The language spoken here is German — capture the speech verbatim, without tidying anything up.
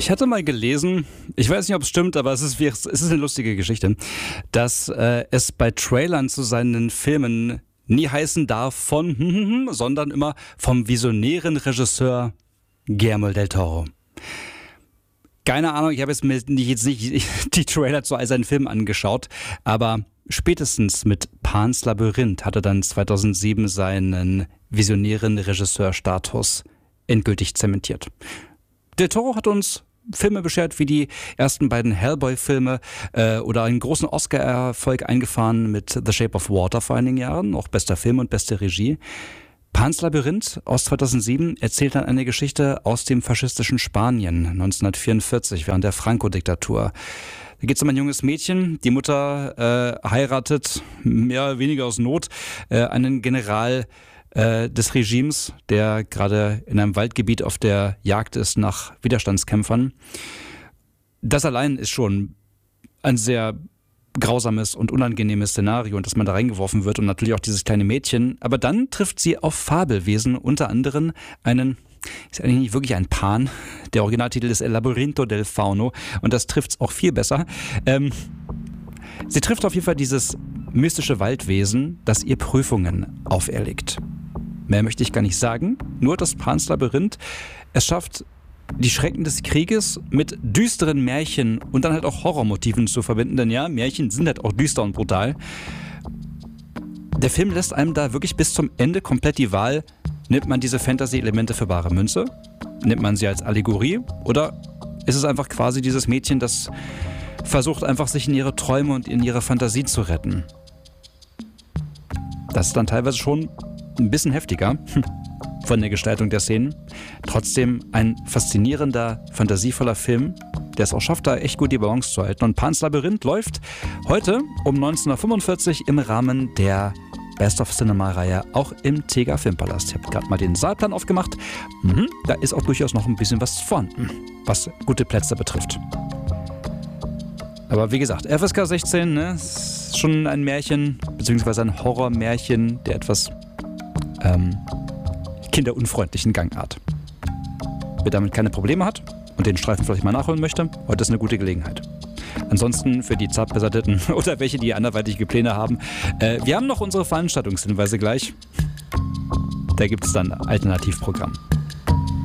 Ich hatte mal gelesen, ich weiß nicht, ob es stimmt, aber es ist, es ist eine lustige Geschichte, dass äh, es bei Trailern zu seinen Filmen nie heißen darf von, sondern immer vom visionären Regisseur Guillermo del Toro. Keine Ahnung, ich habe jetzt, mir nicht, jetzt nicht die Trailer zu all seinen Filmen angeschaut, aber spätestens mit Pans Labyrinth hat er dann zweitausendsieben seinen visionären Regisseurstatus endgültig zementiert. Del Toro hat uns Filme beschert wie die ersten beiden Hellboy-Filme äh, oder einen großen Oscar-Erfolg eingefahren mit The Shape of Water vor einigen Jahren, auch bester Film und beste Regie. Pans Labyrinth aus zweitausendsieben erzählt dann eine Geschichte aus dem faschistischen Spanien neunzehnhundertvierundvierzig während der Franco-Diktatur. Da geht es um ein junges Mädchen, die Mutter äh, heiratet, mehr oder weniger aus Not, äh, einen General äh, des Regimes, der gerade in einem Waldgebiet auf der Jagd ist nach Widerstandskämpfern. Das allein ist schon ein sehr grausames und unangenehmes Szenario, in das man da reingeworfen wird und natürlich auch dieses kleine Mädchen. Aber dann trifft sie auf Fabelwesen, unter anderem einen, ist eigentlich nicht wirklich ein Pan, der Originaltitel ist El Labyrinto del Fauno und das trifft es auch viel besser. Ähm, sie trifft auf jeden Fall dieses mystische Waldwesen, das ihr Prüfungen auferlegt. Mehr möchte ich gar nicht sagen, nur das Pans Labyrinth, es schafft die Schrecken des Krieges mit düsteren Märchen und dann halt auch Horrormotiven zu verbinden, denn ja, Märchen sind halt auch düster und brutal. Der Film lässt einem da wirklich bis zum Ende komplett die Wahl, nimmt man diese Fantasy-Elemente für bare Münze, nimmt man sie als Allegorie oder ist es einfach quasi dieses Mädchen, das versucht einfach sich in ihre Träume und in ihre Fantasie zu retten. Das ist dann teilweise schon ein bisschen heftiger von der Gestaltung der Szenen. Trotzdem ein faszinierender, fantasievoller Film, der es auch schafft, da echt gut die Balance zu halten. Und Pans Labyrinth läuft heute um neunzehnhundertfünfundvierzig im Rahmen der Best of Cinema-Reihe auch im Tega Filmpalast. Ich habe gerade mal den Saalplan aufgemacht. Mhm, da ist auch durchaus noch ein bisschen was vorhanden, was gute Plätze betrifft. Aber wie gesagt, F S K sechzehn, ne, ist schon ein Märchen, beziehungsweise ein Horrormärchen der etwas ähm, kinderunfreundlichen Gangart. Wer damit keine Probleme hat und den Streifen vielleicht mal nachholen möchte, heute ist eine gute Gelegenheit. Ansonsten für die Zartbeseiteten oder welche, die anderweitige Pläne haben, äh, wir haben noch unsere Veranstaltungshinweise gleich. Da gibt es dann Alternativprogramm.